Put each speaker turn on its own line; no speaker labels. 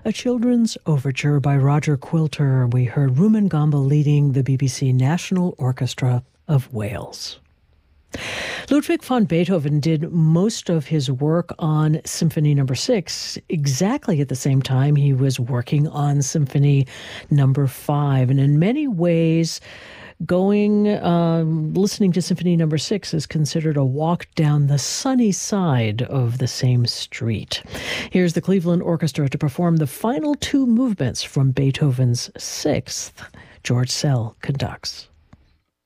a children's overture by Roger Quilter. We heard Rumen Gamba leading the BBC National Orchestra of Wales. Ludwig van Beethoven did most of his work on Symphony No. 6 exactly at the same time he was working on Symphony No. 5. And in many ways, listening to Symphony No. 6 is considered a walk down the sunny side of the same street. Here's the Cleveland Orchestra to perform the final two movements from Beethoven's Sixth. George Szell conducts.